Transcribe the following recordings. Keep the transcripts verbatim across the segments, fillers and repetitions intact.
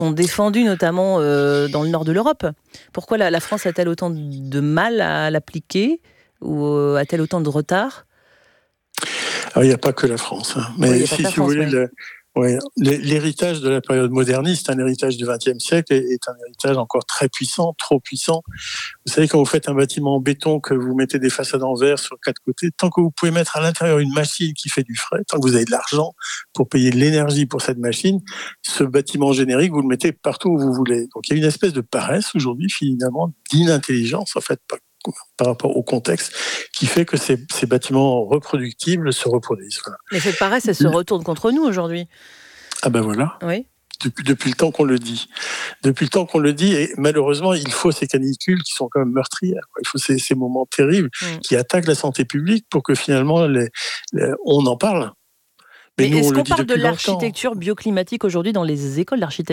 sont défendus, notamment euh, dans le nord de l'Europe. Pourquoi la, la France a-t-elle autant de mal à l'appliquer ou euh, a-t-elle autant de retard ? Alors, il n'y a pas que la France. Hein. Mais oui, si, si vous France, voulez, oui. le, ouais, l'héritage de la période moderniste, un héritage du vingtième siècle, est un héritage encore très puissant, trop puissant. Vous savez, quand vous faites un bâtiment en béton, que vous mettez des façades en verre sur quatre côtés, tant que vous pouvez mettre à l'intérieur une machine qui fait du frais, tant que vous avez de l'argent pour payer de l'énergie pour cette machine, ce bâtiment générique, vous le mettez partout où vous voulez. Donc il y a une espèce de paresse aujourd'hui, finalement, d'inintelligence, en fait, pas par rapport au contexte, qui fait que ces, ces bâtiments reproductibles se reproduisent. Voilà. Mais cette paresse, elle se retourne contre nous aujourd'hui. Ah ben voilà. Oui. Depuis, depuis le temps qu'on le dit. Depuis le temps qu'on le dit, et malheureusement, il faut ces canicules qui sont quand même meurtrières. Il faut ces, ces moments terribles mmh. qui attaquent la santé publique pour que finalement, les, les, on en parle. Mais, Mais nous, est-ce on qu'on parle de l'architecture bioclimatique aujourd'hui dans les écoles d'architectes ?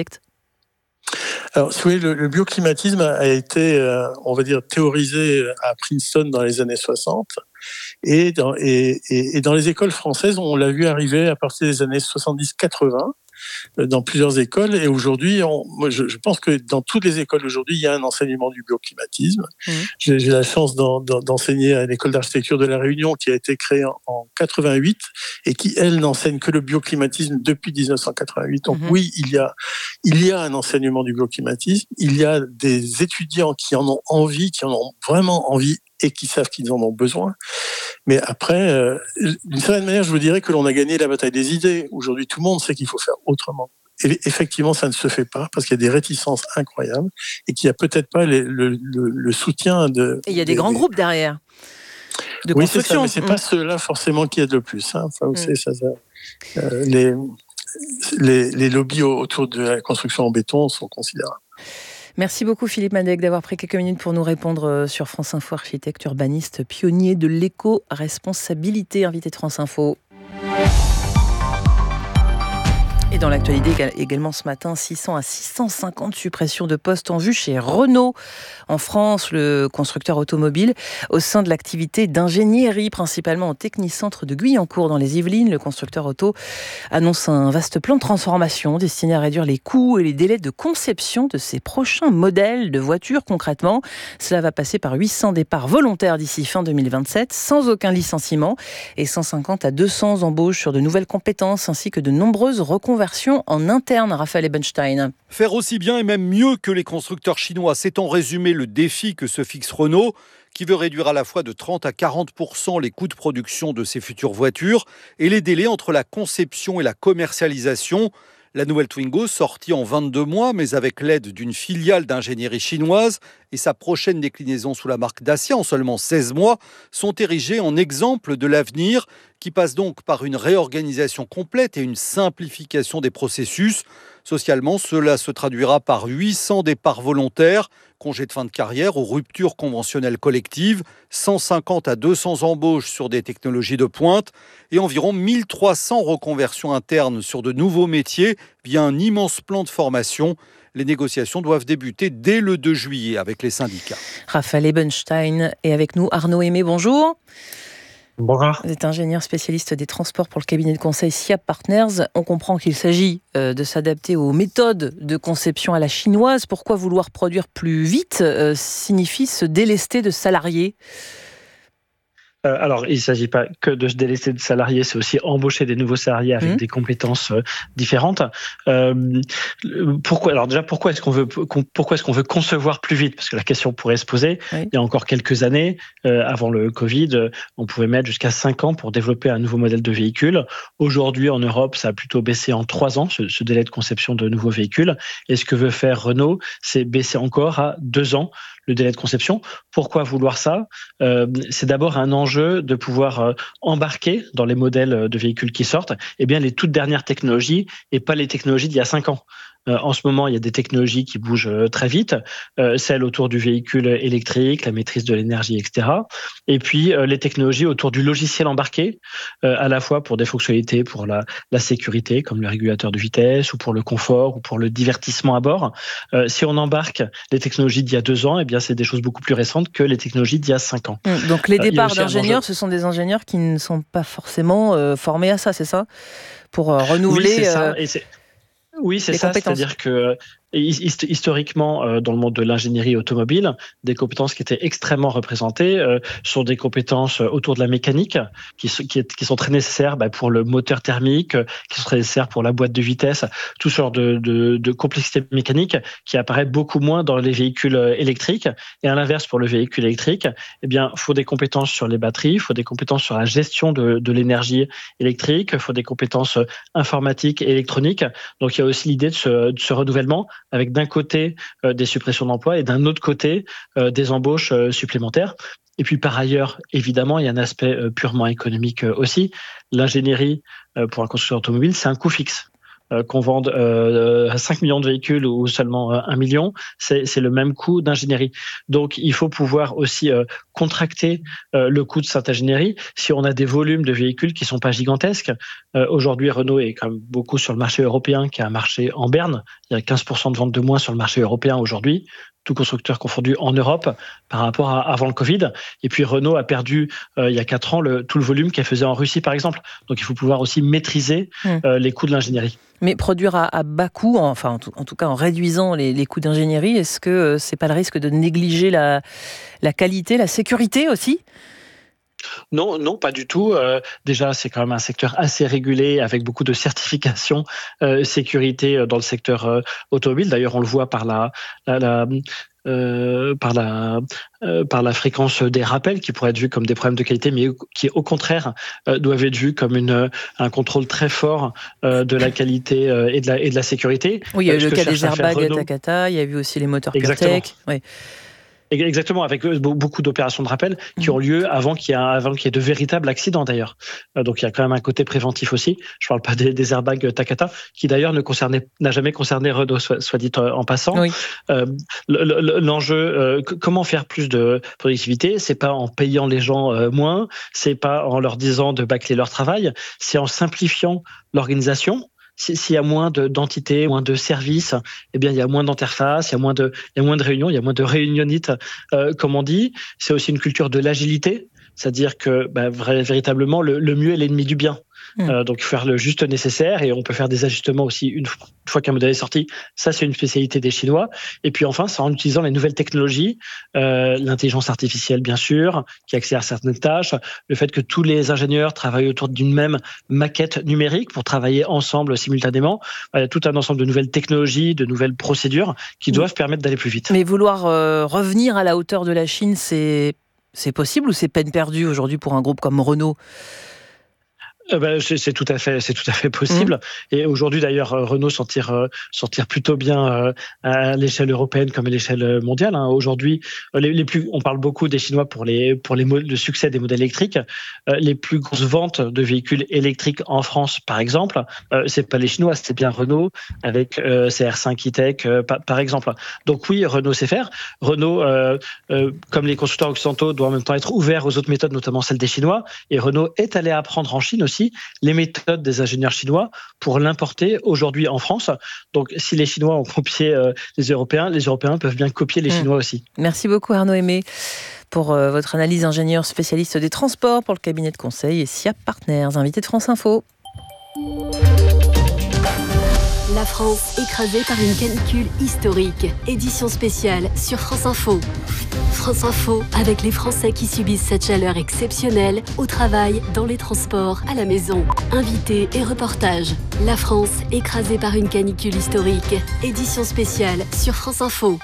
Alors, si vous voulez, le, le bioclimatisme a été, euh, on va dire, théorisé à Princeton dans les années soixante. Et dans, et, et, et dans les écoles françaises, on l'a vu arriver à partir des années soixante-dix quatre-vingts. Dans plusieurs écoles, et aujourd'hui, on, moi, je, je pense que dans toutes les écoles aujourd'hui, il y a un enseignement du bioclimatisme. Mmh. J'ai, j'ai la chance d'en, d'en, d'enseigner à l'école d'architecture de La Réunion, qui a été créée en, en quatre-vingt-huit et qui, elle, n'enseigne que le bioclimatisme depuis dix-neuf cent quatre-vingt-huit. Donc mmh. oui, il y a, il y a un enseignement du bioclimatisme. Il y a des étudiants qui en ont envie, qui en ont vraiment envie et qui savent qu'ils en ont besoin. Mais après, euh, d'une certaine manière, je vous dirais que l'on a gagné la bataille des idées. Aujourd'hui, tout le monde sait qu'il faut faire autrement. Et effectivement, ça ne se fait pas parce qu'il y a des réticences incroyables et qu'il n'y a peut-être pas les, le, le, le soutien de... Et il y a des, des grands des... groupes derrière. De oui, c'est ça, mais ce n'est mmh. pas ceux-là forcément qui aident le plus. Hein. Enfin, vous mmh. savez, ça, ça, euh, les, les, les lobbies autour de la construction en béton sont considérables. Merci beaucoup Philippe Madec d'avoir pris quelques minutes pour nous répondre sur France Info, architecte urbaniste, pionnier de l'éco-responsabilité, invité de France Info. Et dans l'actualité également ce matin, six cents à six cent cinquante suppressions de postes en vue chez Renault. En France, le constructeur automobile, au sein de l'activité d'ingénierie, principalement au Technicentre de Guyancourt dans les Yvelines, le constructeur auto annonce un vaste plan de transformation destiné à réduire les coûts et les délais de conception de ses prochains modèles de voitures. Concrètement, cela va passer par huit cents départs volontaires d'ici fin deux mille vingt-sept, sans aucun licenciement, et cent cinquante à deux cents embauches sur de nouvelles compétences, ainsi que de nombreuses reconversions en interne. Raphaël Ebenstein. Faire aussi bien et même mieux que les constructeurs chinois, c'est en résumé le défi que se fixe Renault, qui veut réduire à la fois de trente à quarante pour cent les coûts de production de ses futures voitures et les délais entre la conception et la commercialisation. La nouvelle Twingo, sortie en vingt-deux mois, mais avec l'aide d'une filiale d'ingénierie chinoise et sa prochaine déclinaison sous la marque Dacia en seulement seize mois, sont érigées en exemple de l'avenir, qui passe donc par une réorganisation complète et une simplification des processus. Socialement, cela se traduira par huit cents départs volontaires, congés de fin de carrière ou ruptures conventionnelles collectives, cent cinquante à deux cents embauches sur des technologies de pointe et environ mille trois cents reconversions internes sur de nouveaux métiers via un immense plan de formation. Les négociations doivent débuter dès le deux juillet avec les syndicats. Raphaël Ebenstein est avec nous. Arnaud Aimé, bonjour. Bonjour. Vous êtes ingénieur spécialiste des transports pour le cabinet de conseil S I A P Partners. On comprend qu'il s'agit de s'adapter aux méthodes de conception à la chinoise. Pourquoi vouloir produire plus vite euh, signifie se délester de salariés ? Euh, alors, il ne s'agit pas que de se délester de salariés, c'est aussi embaucher des nouveaux salariés avec mmh. des compétences euh, différentes. Euh, pourquoi Alors déjà, pourquoi est-ce qu'on veut pourquoi est-ce qu'on veut concevoir plus vite ? Parce que la question pourrait se poser. Oui. Il y a encore quelques années, euh, avant le Covid, on pouvait mettre jusqu'à cinq ans pour développer un nouveau modèle de véhicule. Aujourd'hui, en Europe, ça a plutôt baissé en trois ans, ce, ce délai de conception de nouveaux véhicules. Et ce que veut faire Renault, c'est baisser encore à deux ans le délai de conception. Pourquoi vouloir ça ? euh, C'est d'abord un enjeu de pouvoir euh, embarquer dans les modèles de véhicules qui sortent eh bien, les toutes dernières technologies et pas les technologies d'il y a cinq ans. Euh, en ce moment, il y a des technologies qui bougent euh, très vite, euh, celles autour du véhicule électrique, la maîtrise de l'énergie, et cetera. Et puis, euh, les technologies autour du logiciel embarqué, euh, à la fois pour des fonctionnalités, pour la, la sécurité, comme le régulateur de vitesse, ou pour le confort, ou pour le divertissement à bord. Euh, si on embarque les technologies d'il y a deux ans, eh bien, c'est des choses beaucoup plus récentes que les technologies d'il y a cinq ans. Mmh, donc, les départs euh, d'ingénieurs, ce sont des ingénieurs qui ne sont pas forcément euh, formés à ça, c'est ça ? Pour euh, renouveler... Oui, c'est ça. Euh... Et c'est... Oui, c'est ça, c'est-à-dire que Historiquement, dans le monde de l'ingénierie automobile, des compétences qui étaient extrêmement représentées sont des compétences autour de la mécanique, qui, qui, qui sont très nécessaires pour le moteur thermique, qui sont très nécessaires pour la boîte de vitesse, tout ce genre de, de, de complexité mécanique qui apparaît beaucoup moins dans les véhicules électriques. Et à l'inverse, pour le véhicule électrique, eh bien, faut des compétences sur les batteries, il faut des compétences sur la gestion de, de l'énergie électrique, il faut des compétences informatiques et électroniques. Donc, il y a aussi l'idée de ce, de ce renouvellement avec d'un côté euh, des suppressions d'emplois et d'un autre côté euh, des embauches euh, supplémentaires. Et puis par ailleurs, évidemment, il y a un aspect euh, purement économique euh, aussi. L'ingénierie euh, pour un constructeur automobile, c'est un coût fixe. Euh, qu'on vende euh, cinq millions de véhicules ou seulement euh, un million, c'est, c'est le même coût d'ingénierie. Donc, il faut pouvoir aussi euh, contracter euh, le coût de cette ingénierie si on a des volumes de véhicules qui sont pas gigantesques. Euh, aujourd'hui, Renault est quand même beaucoup sur le marché européen, qui est un marché en berne. Il y a quinze pour cent de ventes de moins sur le marché européen aujourd'hui, tout constructeur confondu en Europe par rapport à avant le Covid. Et puis Renault a perdu euh, il y a quatre ans le, tout le volume qu'elle faisait en Russie, par exemple. Donc, il faut pouvoir aussi maîtriser euh, les coûts de l'ingénierie. Mais produire à, à bas coût, enfin en tout, en tout cas en réduisant les, les coûts d'ingénierie, est-ce que euh, c'est pas le risque de négliger la, la qualité, la sécurité aussi ? Non, non, pas du tout. Euh, déjà, c'est quand même un secteur assez régulé avec beaucoup de certifications euh, sécurité dans le secteur euh, automobile. D'ailleurs, on le voit par la, la, la Euh, par la euh, par la fréquence des rappels qui pourraient être vus comme des problèmes de qualité, mais qui au contraire euh, doivent être vus comme une un contrôle très fort euh, de la qualité euh, et de la et de la sécurité. Oui, il y a eu le cas des airbags à Takata, il y a eu aussi les moteurs PureTech. Oui. Exactement, avec beaucoup d'opérations de rappel qui ont lieu avant qu'il y ait, avant qu'il y ait de véritables accidents d'ailleurs. Donc il y a quand même un côté préventif aussi. Je parle pas des, des airbags Takata, qui d'ailleurs ne concernait, n'a jamais concerné Renault, soit, soit dit en passant. Oui. Euh, l'enjeu, euh, comment faire plus de productivité, c'est pas en payant les gens euh, moins, c'est pas en leur disant de bâcler leur travail, c'est en simplifiant l'organisation. S'il y a moins de, d'entités, moins de services, eh bien, il y a moins d'interfaces, il y a moins de, il y a moins de réunions, il y a moins de réunionites, euh, comme on dit. C'est aussi une culture de l'agilité, c'est-à-dire que, bah, véritablement, le, le mieux est l'ennemi du bien. Mmh. Euh, donc, il faut faire le juste nécessaire et on peut faire des ajustements aussi une fois, une fois qu'un modèle est sorti. Ça, c'est une spécialité des Chinois. Et puis enfin, c'est en utilisant les nouvelles technologies, euh, l'intelligence artificielle, bien sûr, qui accélère certaines tâches, le fait que tous les ingénieurs travaillent autour d'une même maquette numérique pour travailler ensemble simultanément. Il y a tout un ensemble de nouvelles technologies, de nouvelles procédures qui doivent mmh. permettre d'aller plus vite. Mais vouloir euh, revenir à la hauteur de la Chine, c'est, c'est possible ou c'est peine perdue aujourd'hui pour un groupe comme Renault ? Euh ben, c'est, c'est tout à fait, c'est tout à fait possible. Mmh. Et aujourd'hui, d'ailleurs, Renault s'en tire, euh, s'en tire plutôt bien euh, à l'échelle européenne comme à l'échelle mondiale. Hein. Aujourd'hui, les, les plus, on parle beaucoup des Chinois pour les, pour les le succès des modèles électriques. Euh, les plus grosses ventes de véhicules électriques en France, par exemple, euh, c'est pas les Chinois, c'est bien Renault avec euh, ses R cinq e-Tech, euh, par, par exemple. Donc oui, Renault sait faire. Renault, euh, euh, comme les constructeurs occidentaux, doit en même temps être ouvert aux autres méthodes, notamment celles des Chinois. Et Renault est allé apprendre en Chine aussi les méthodes des ingénieurs chinois pour l'importer aujourd'hui en France. Donc, si les Chinois ont copié euh, les Européens, les Européens peuvent bien copier les mmh. Chinois aussi. Merci beaucoup Arnaud Aimé pour euh, votre analyse, ingénieur spécialiste des transports pour le cabinet de conseil et S I A P Partners, invité de France Info. La France écrasée par une canicule historique. Édition spéciale sur France Info. France Info, avec les Français qui subissent cette chaleur exceptionnelle, au travail, dans les transports, à la maison. Invités et reportages. La France écrasée par une canicule historique. Édition spéciale sur France Info.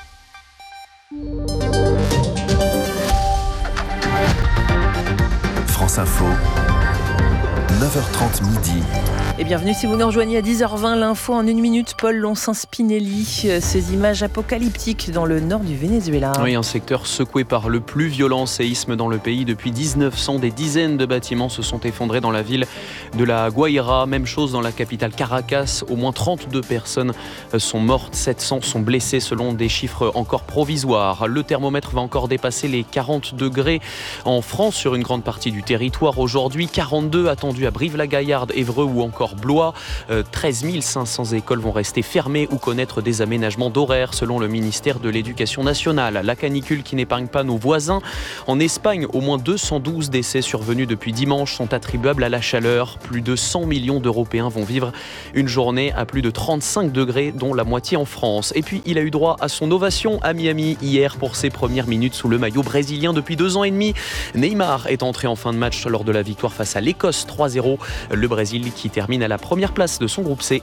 France Info, neuf heures trente midi. Et bienvenue si vous nous rejoignez à dix heures vingt, l'info en une minute. Paul Lonsin-Spinelli, ces images apocalyptiques dans le nord du Venezuela. Oui, un secteur secoué par le plus violent séisme dans le pays depuis dix-neuf cents. Des dizaines de bâtiments se sont effondrés dans la ville de la Guaira. Même chose dans la capitale Caracas. Au moins trente-deux personnes sont mortes, sept cents sont blessées selon des chiffres encore provisoires. Le thermomètre va encore dépasser les quarante degrés en France sur une grande partie du territoire. Aujourd'hui, quarante-deux attendus à Brive-la-Gaillarde, Évreux ou encore Blois. Euh, treize mille cinq cents écoles vont rester fermées ou connaître des aménagements d'horaires selon le ministère de l'Éducation nationale. La canicule qui n'épargne pas nos voisins. En Espagne, au moins deux cent douze décès survenus depuis dimanche sont attribuables à la chaleur. plus de cent millions d'Européens vont vivre une journée à plus de trente-cinq degrés, dont la moitié en France. Et puis, il a eu droit à son ovation à Miami hier pour ses premières minutes sous le maillot brésilien depuis deux ans et demi. Neymar est entré en fin de match lors de la victoire face à l'Écosse trois zéro. Le Brésil qui termine à la première place de son groupe C.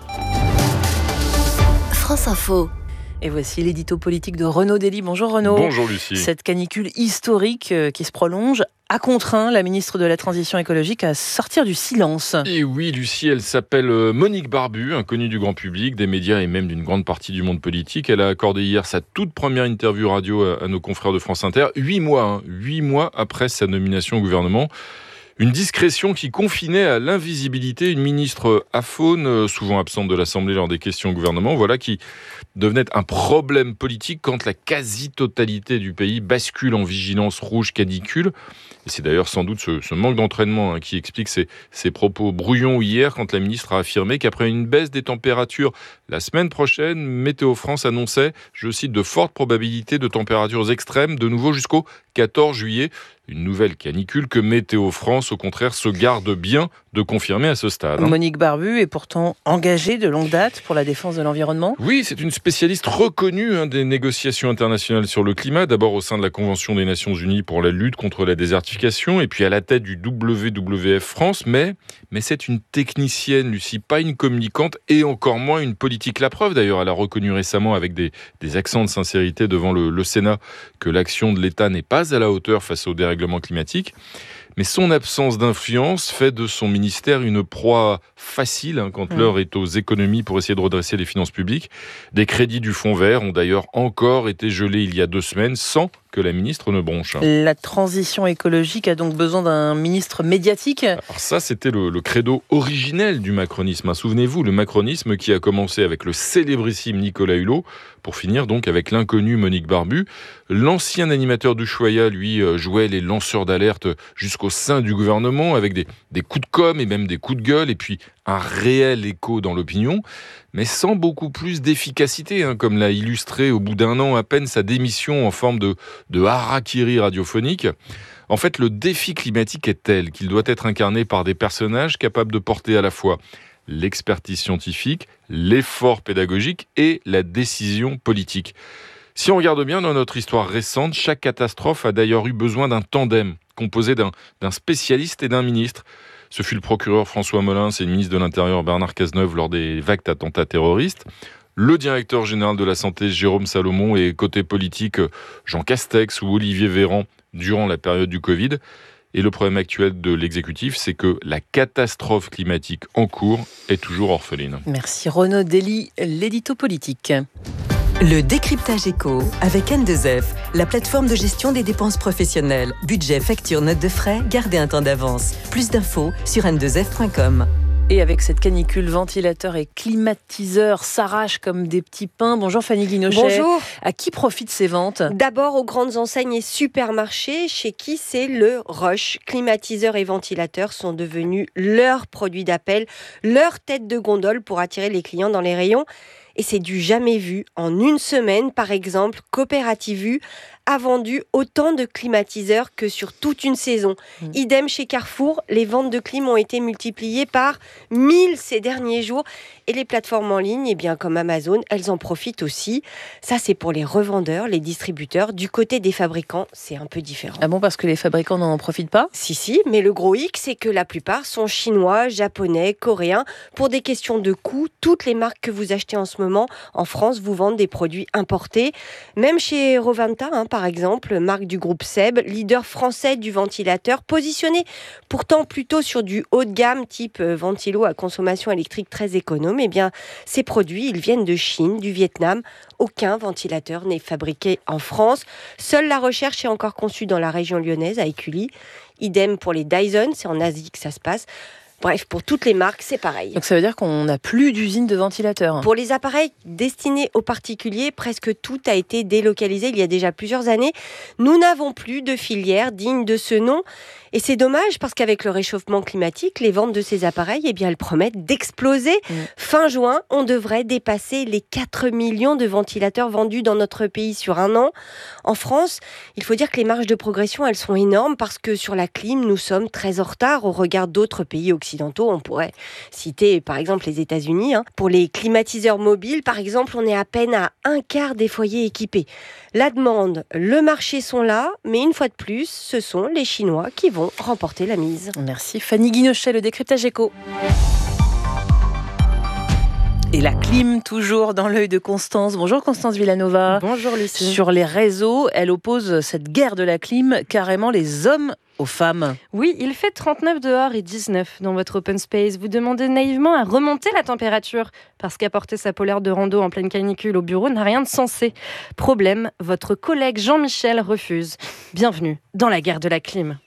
France Info. Et voici l'édito politique de Renaud Dely. Bonjour Renaud. Bonjour Lucie. Cette canicule historique qui se prolonge a contraint la ministre de la Transition écologique à sortir du silence. Et oui Lucie, elle s'appelle Monique Barbu, inconnue du grand public, des médias et même d'une grande partie du monde politique. Elle a accordé hier sa toute première interview radio à, à nos confrères de France Inter, huit mois, hein, huit mois après sa nomination au gouvernement. Une discrétion qui confinait à l'invisibilité une ministre aphone, souvent absente de l'Assemblée lors des questions au gouvernement, voilà qui devenait un problème politique quand la quasi-totalité du pays bascule en vigilance rouge canicule. Et c'est d'ailleurs sans doute ce, ce manque d'entraînement hein, qui explique ces, ces propos brouillons hier quand la ministre a affirmé qu'après une baisse des températures la semaine prochaine, Météo France annonçait, je cite, de fortes probabilités de températures extrêmes de nouveau jusqu'au quatorze juillet. Une nouvelle canicule que Météo France, au contraire, se garde bien de confirmer à ce stade. Monique Barbu est pourtant engagée de longue date pour la défense de l'environnement. Oui, c'est une spécialiste reconnue hein, des négociations internationales sur le climat, d'abord au sein de la Convention des Nations Unies pour la lutte contre la désertification, et puis à la tête du W W F France, mais, mais c'est une technicienne, Lucie, pas une communicante, et encore moins une politique. La preuve, d'ailleurs, elle a reconnu récemment avec des, des accents de sincérité devant le, le Sénat que l'action de l'État n'est pas à la hauteur face au dérèglement climatique. Mais son absence d'influence fait de son ministère une proie facile hein, quand mmh. l'heure est aux économies pour essayer de redresser les finances publiques. Des crédits du Fonds vert ont d'ailleurs encore été gelés il y a deux semaines sans que la ministre ne bronche. La transition écologique a donc besoin d'un ministre médiatique. Alors ça, c'était le, le credo originel du macronisme. Hein. Souvenez-vous, le macronisme qui a commencé avec le célébrissime Nicolas Hulot pour finir donc avec l'inconnu Monique Barbu. L'ancien animateur d'Ushuaïa, lui, jouait les lanceurs d'alerte jusqu'au sein du gouvernement avec des, des coups de com' et même des coups de gueule et puis un réel écho dans l'opinion, mais sans beaucoup plus d'efficacité, hein, comme l'a illustré au bout d'un an à peine sa démission en forme de, de harakiri radiophonique. En fait, le défi climatique est tel qu'il doit être incarné par des personnages capables de porter à la fois l'expertise scientifique, l'effort pédagogique et la décision politique. Si on regarde bien dans notre histoire récente, chaque catastrophe a d'ailleurs eu besoin d'un tandem composé d'un, d'un spécialiste et d'un ministre. Ce fut le procureur François Molins et le ministre de l'Intérieur Bernard Cazeneuve lors des vagues attentats terroristes. Le directeur général de la Santé Jérôme Salomon et côté politique Jean Castex ou Olivier Véran durant la période du Covid. Et le problème actuel de l'exécutif, c'est que la catastrophe climatique en cours est toujours orpheline. Merci Renaud Dely, l'édito politique. Le décryptage éco avec N deux F, la plateforme de gestion des dépenses professionnelles. Budget, facture, note de frais, gardez un temps d'avance. Plus d'infos sur n deux f point com. Et avec cette canicule, ventilateurs et climatiseurs s'arrachent comme des petits pains. Bonjour Fanny Guinochet. Bonjour. À qui profitent ces ventes ? D'abord aux grandes enseignes et supermarchés, chez qui c'est le rush. Climatiseurs et ventilateurs sont devenus leur produit d'appel, leur tête de gondole pour attirer les clients dans les rayons. Et c'est du jamais vu. En une semaine, par exemple, Coopérative U a vendu autant de climatiseurs que sur toute une saison. Mmh. Idem chez Carrefour, les ventes de clim ont été multipliées par mille ces derniers jours. Et les plateformes en ligne, eh bien, comme Amazon, elles en profitent aussi. Ça, c'est pour les revendeurs, les distributeurs. Du côté des fabricants, c'est un peu différent. Ah bon, parce que les fabricants n'en profitent pas ? Si, si, mais le gros hic, c'est que la plupart sont chinois, japonais, coréens. Pour des questions de coût, toutes les marques que vous achetez en ce moment, en France, vous vendent des produits importés. Même chez Roventa, hein, par exemple, marque du groupe Seb, leader français du ventilateur, positionné pourtant plutôt sur du haut de gamme, type ventilo à consommation électrique très économe. Eh bien, ces produits, ils viennent de Chine, du Vietnam. Aucun ventilateur n'est fabriqué en France. Seule la recherche est encore conçue dans la région lyonnaise, à Écully. Idem pour les Dyson, c'est en Asie que ça se passe. Bref, pour toutes les marques, c'est pareil. Donc ça veut dire qu'on n'a plus d'usine de ventilateurs. Pour les appareils destinés aux particuliers, presque tout a été délocalisé il y a déjà plusieurs années. Nous n'avons plus de filière digne de ce nom. Et c'est dommage parce qu'avec le réchauffement climatique, les ventes de ces appareils, eh bien, elles promettent d'exploser. Mmh. Fin juin, on devrait dépasser les quatre millions de ventilateurs vendus dans notre pays sur un an. En France, il faut dire que les marges de progression, elles sont énormes parce que sur la clim, nous sommes très en retard au regard d'autres pays occidentaux. occidentaux. On pourrait citer par exemple les États-Unis. Hein. Pour les climatiseurs mobiles, par exemple, on est à peine à un quart des foyers équipés. La demande, le marché sont là, mais une fois de plus, ce sont les Chinois qui vont remporter la mise. Merci Fanny Guinochet, le décryptage éco. Et la clim, toujours dans l'œil de Constance. Bonjour Constance Villanova. Bonjour Lucie. Sur les réseaux, elle oppose cette guerre de la clim, carrément les hommes aux femmes. Oui, il fait trente-neuf dehors et dix-neuf dans votre open space. Vous demandez naïvement à remonter la température parce qu'apporter sa polaire de rando en pleine canicule au bureau n'a rien de sensé. Problème, votre collègue Jean-Michel refuse. Bienvenue dans la guerre de la clim.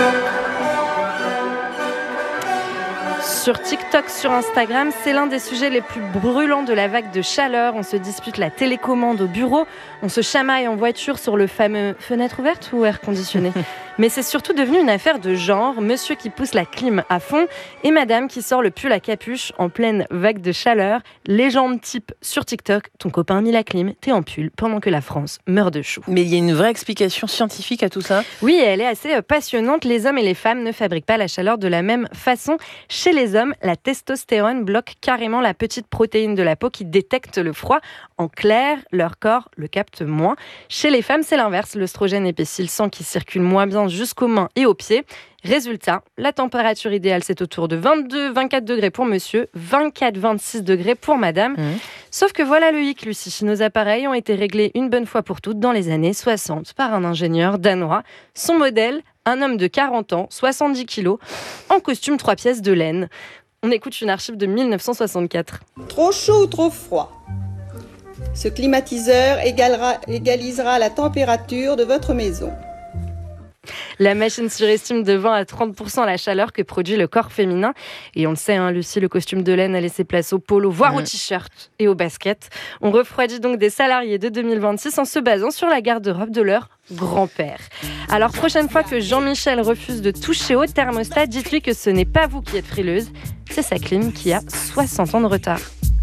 Sur TikTok, sur Instagram, c'est l'un des sujets les plus brûlants de la vague de chaleur. On se dispute la télécommande au bureau, on se chamaille en voiture sur le fameux fenêtre ouverte ou air conditionné. Mais c'est surtout devenu une affaire de genre, monsieur qui pousse la clim à fond et madame qui sort le pull à capuche en pleine vague de chaleur. Légende type sur TikTok, ton copain a mis la clim, t'es en pull pendant que la France meurt de chaud. Mais il y a une vraie explication scientifique à tout ça ? Oui, elle est assez passionnante. Les hommes et les femmes ne fabriquent pas la chaleur de la même façon. Chez les hommes, la testostérone bloque carrément la petite protéine de la peau qui détecte le froid. En clair, leur corps le capte moins. Chez les femmes, c'est l'inverse. L'œstrogène épaissit le sang qui circule moins bien jusqu'aux mains et aux pieds. Résultat, la température idéale, c'est autour de vingt-deux à vingt-quatre degrés pour monsieur, vingt-quatre à vingt-six degrés pour madame. Mmh. Sauf que voilà le hic, Lucie. Nos appareils ont été réglés une bonne fois pour toutes dans les années soixante par un ingénieur danois. Son modèle, un homme de quarante ans, soixante-dix kilos, en costume trois pièces de laine. On écoute une archive de mille neuf cent soixante-quatre. Trop chaud ou trop froid ? Ce climatiseur égalera, égalisera la température de votre maison. La machine surestime de vingt à trente pour cent la chaleur que produit le corps féminin. Et on le sait, hein, Lucie, le costume de laine a laissé place au polo, voire mmh. au t-shirt et au basket. On refroidit donc des salariés de deux mille vingt-six en se basant sur la garde-robe de leur grand-père. Alors, prochaine fois que Jean-Michel refuse de toucher au thermostat, dites-lui que ce n'est pas vous qui êtes frileuse, c'est sa clim qui a soixante ans de retard.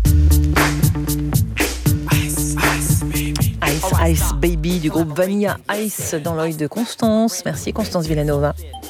Ice, Ice Baby du groupe Vanilla Ice dans l'œil de Constance. Merci Constance Villanova.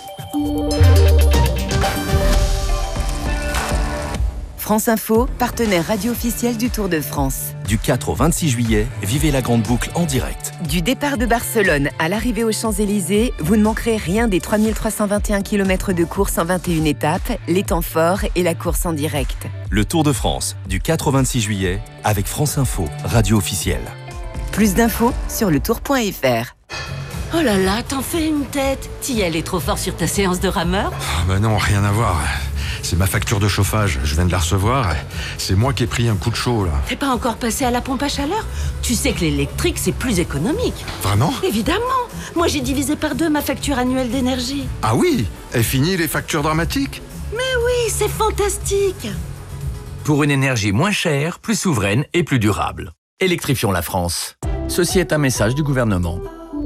France Info, partenaire radio officiel du Tour de France. Du quatre au vingt-six juillet, vivez la grande boucle en direct. Du départ de Barcelone à l'arrivée aux Champs-Élysées, vous ne manquerez rien des trois mille trois cent vingt et un kilomètres de course en vingt et une étapes, les temps forts et la course en direct. Le Tour de France, du quatre au vingt-six juillet, avec France Info, radio officielle. Plus d'infos sur le tour point f r. Oh là là, t'en fais une tête. T'y allais trop fort sur ta séance de rameur ? Oh bah non, rien à voir. C'est ma facture de chauffage, je viens de la recevoir. C'est moi qui ai pris un coup de chaud, là. T'es pas encore passé à la pompe à chaleur ? Tu sais que l'électrique, c'est plus économique. Vraiment ? Évidemment. Moi, j'ai divisé par deux ma facture annuelle d'énergie. Ah oui ? Et fini les factures dramatiques ? Mais oui, c'est fantastique. Pour une énergie moins chère, plus souveraine et plus durable. Électrifions la France. Ceci est un message du gouvernement.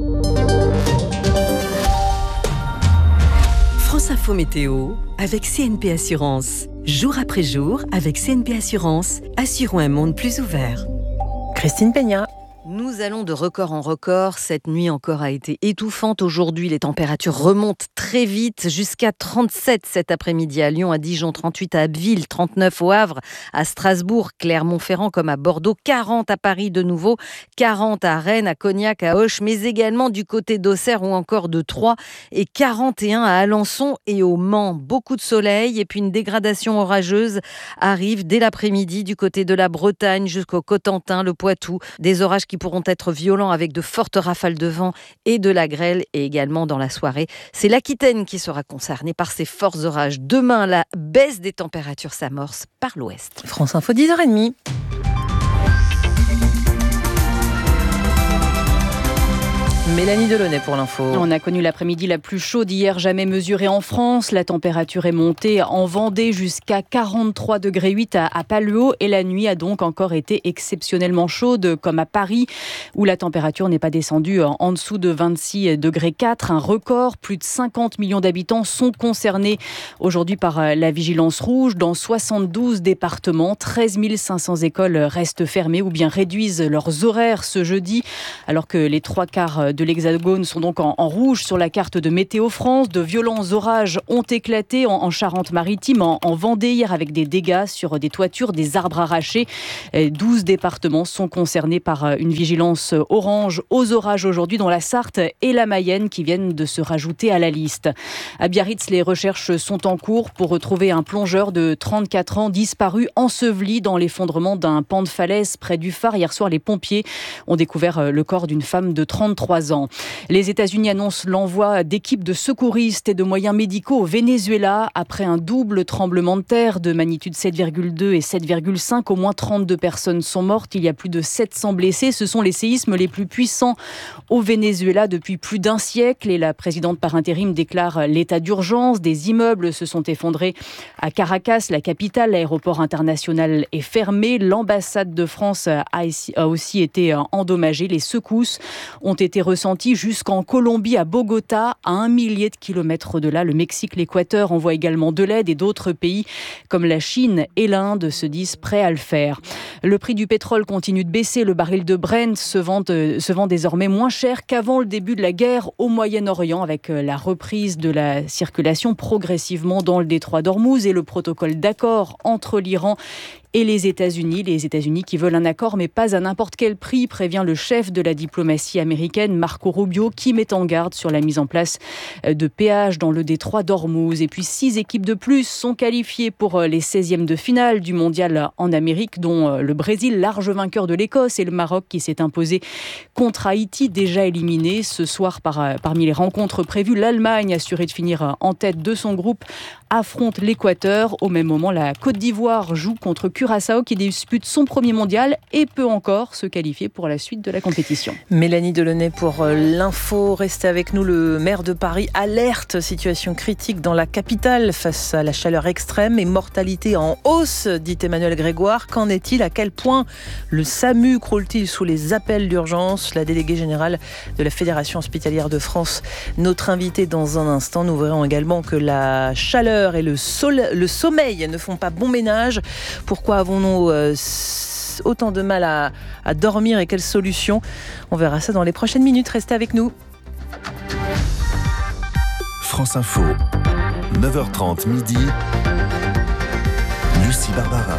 France Info Météo avec C N P Assurance. Jour après jour, avec C N P Assurance, assurons un monde plus ouvert. Christine Peña. Nous allons de record en record. Cette nuit encore a été étouffante. Aujourd'hui, les températures remontent très vite jusqu'à trente-sept cet après-midi à Lyon, à Dijon, trente-huit à Abbeville, trente-neuf au Havre, à Strasbourg, Clermont-Ferrand comme à Bordeaux, quarante à Paris de nouveau, quarante à Rennes, à Cognac, à Auch, mais également du côté d'Auxerre ou encore de Troyes et quarante et un à Alençon et au Mans. Beaucoup de soleil et puis une dégradation orageuse arrive dès l'après-midi du côté de la Bretagne jusqu'au Cotentin, le Poitou. Des orages qui pourront être violents avec de fortes rafales de vent et de la grêle et également dans la soirée. C'est l'Aquitaine qui sera concernée par ces forts orages. Demain, la baisse des températures s'amorce par l'ouest. France Info, dix heures trente. Mélanie Delaunay pour l'info. On a connu l'après-midi la plus chaude hier jamais mesurée en France. La température est montée en Vendée jusqu'à quarante-trois degrés huit à, à Paluau et la nuit a donc encore été exceptionnellement chaude comme à Paris où la température n'est pas descendue en, en dessous de vingt-six degrés quatre. Un record, plus de cinquante millions d'habitants sont concernés aujourd'hui par la vigilance rouge. Dans soixante-douze départements, treize mille cinq cents écoles restent fermées ou bien réduisent leurs horaires ce jeudi alors que les trois quarts de l'Hexagone sont donc en, en rouge sur la carte de Météo France. De violents orages ont éclaté en, en Charente-Maritime, en, en Vendée hier, avec des dégâts sur des toitures, des arbres arrachés. douze départements sont concernés par une vigilance orange aux orages aujourd'hui, dont la Sarthe et la Mayenne qui viennent de se rajouter à la liste. À Biarritz, les recherches sont en cours pour retrouver un plongeur de trente-quatre ans disparu, enseveli dans l'effondrement d'un pan de falaise près du phare. Hier soir, les pompiers ont découvert le corps d'une femme de trente-trois ans. Les États-Unis annoncent l'envoi d'équipes de secouristes et de moyens médicaux au Venezuela après un double tremblement de terre de magnitude sept virgule deux et sept virgule cinq. Au moins trente-deux personnes sont mortes. Il y a plus de sept cents blessés. Ce sont les séismes les plus puissants au Venezuela depuis plus d'un siècle. Et la présidente par intérim déclare l'état d'urgence. Des immeubles se sont effondrés à Caracas, la capitale. L'aéroport international est fermé. L'ambassade de France a aussi été endommagée. Les secousses ont été ressenties jusqu'en Colombie, à Bogota, à un millier de kilomètres de là. Le Mexique, l'Équateur envoient également de l'aide et d'autres pays comme la Chine et l'Inde se disent prêts à le faire. Le prix du pétrole continue de baisser. Le baril de Brent se vend, se vend désormais moins cher qu'avant le début de la guerre au Moyen-Orient, avec la reprise de la circulation progressivement dans le détroit d'Ormuz et le protocole d'accord entre l'Iran et les États-Unis. Les États-Unis qui veulent un accord, mais pas à n'importe quel prix, prévient le chef de la diplomatie américaine, Marco Rubio, qui met en garde sur la mise en place de péages dans le détroit d'Ormuz. Et puis six équipes de plus sont qualifiées pour les seizièmes de finale du mondial en Amérique, dont le Brésil, large vainqueur de l'Écosse, et le Maroc qui s'est imposé contre Haïti, déjà éliminé. Ce soir, par, parmi les rencontres prévues, l'Allemagne, assurée de finir en tête de son groupe, affronte l'Équateur. Au même moment, la Côte d'Ivoire joue contre Curaçao qui dispute son premier mondial et peut encore se qualifier pour la suite de la compétition. Mélanie Delaunay pour l'info. Restez avec nous. Le maire de Paris alerte, situation critique dans la capitale face à la chaleur extrême et mortalité en hausse, dit Emmanuel Grégoire. Qu'en est-il? À quel point le SAMU croule-t-il sous les appels d'urgence? La déléguée générale de la Fédération hospitalière de France, notre invitée dans un instant. Nous verrons également que la chaleur et le, sol, le sommeil ne font pas bon ménage. Pourquoi avons-nous euh, autant de mal à, à dormir et quelles solutions? On verra ça dans les prochaines minutes. Restez avec nous. France Info, neuf heures trente midi. Lucie Barbara.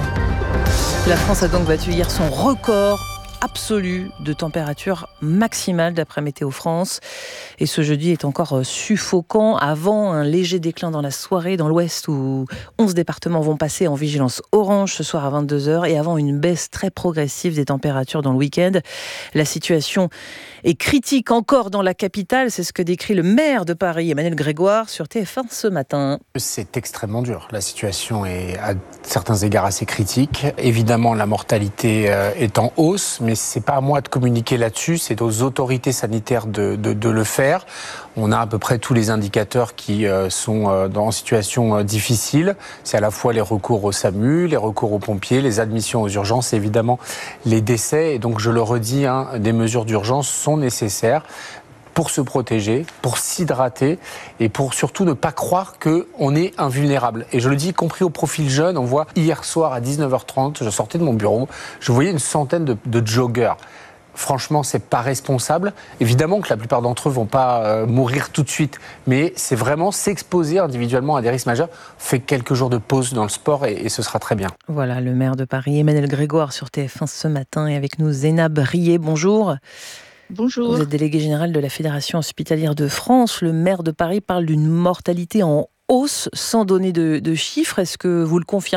La France a donc battu hier son record absolu de température maximale d'après Météo France. Et ce jeudi est encore suffocant avant un léger déclin dans la soirée dans l'ouest où onze départements vont passer en vigilance orange ce soir à vingt-deux heures et avant une baisse très progressive des températures dans le week-end. La situation est critique encore dans la capitale, c'est ce que décrit le maire de Paris, Emmanuel Grégoire, sur T F un ce matin. C'est extrêmement dur. La situation est à certains égards assez critique. Évidemment, la mortalité est en hausse, mais c'est pas à moi de communiquer là-dessus, c'est aux autorités sanitaires de, de, de le faire. On a à peu près tous les indicateurs qui sont en situation difficile. C'est à la fois les recours au SAMU, les recours aux pompiers, les admissions aux urgences et évidemment les décès. Et donc je le redis, hein, des mesures d'urgence sont nécessaires pour se protéger, pour s'hydrater et pour surtout ne pas croire qu'on est invulnérable. Et je le dis, y compris au profil jeune, on voit hier soir à dix-neuf heures trente, je sortais de mon bureau, je voyais une centaine de, de joggers. Franchement, c'est pas responsable. Évidemment que la plupart d'entre eux vont pas euh, mourir tout de suite, mais c'est vraiment s'exposer individuellement à des risques majeurs. Fait quelques jours de pause dans le sport et, et ce sera très bien. Voilà, le maire de Paris, Emmanuel Grégoire, sur T F un ce matin, et avec nous Zénab Rié. Bonjour. Bonjour. Vous êtes déléguée générale de la Fédération hospitalière de France. Le maire de Paris parle d'une mortalité en hausse sans donner de, de chiffres. Est-ce que vous le confirmez ?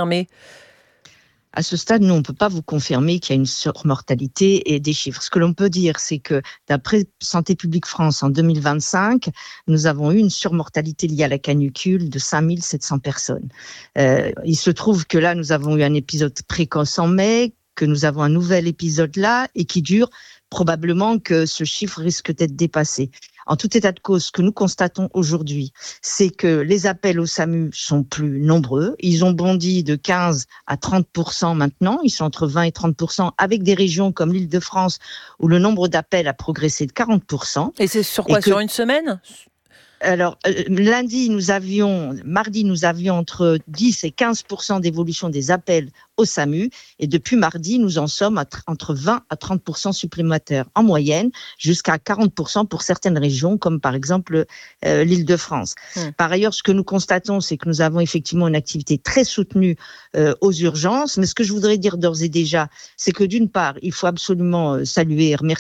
À ce stade, nous, on ne peut pas vous confirmer qu'il y a une surmortalité et des chiffres. Ce que l'on peut dire, c'est que d'après Santé publique France, en deux mille vingt-cinq, nous avons eu une surmortalité liée à la canicule de cinq mille sept cents personnes. Euh, il se trouve que là, nous avons eu un épisode précoce en mai, que nous avons un nouvel épisode là et qui dure probablement que ce chiffre risque d'être dépassé. En tout état de cause, ce que nous constatons aujourd'hui, c'est que les appels au SAMU sont plus nombreux. Ils ont bondi de quinze à trente pour cent maintenant. Ils sont entre vingt et trente pour cent avec des régions comme l'Île-de-France où le nombre d'appels a progressé de quarante pour cent. Et c'est sur quoi ? Que... Sur une semaine ? Alors, euh, lundi, nous avions, mardi, nous avions entre dix et quinze pour cent d'évolution des appels au SAMU. Et depuis mardi, nous en sommes à tr- entre vingt à trente pour cent supplémentaires en moyenne, jusqu'à quarante pour cent pour certaines régions, comme par exemple euh, l'Île-de-France. Mmh. Par ailleurs, ce que nous constatons, c'est que nous avons effectivement une activité très soutenue euh, aux urgences. Mais ce que je voudrais dire d'ores et déjà, c'est que d'une part, il faut absolument euh, saluer et remercier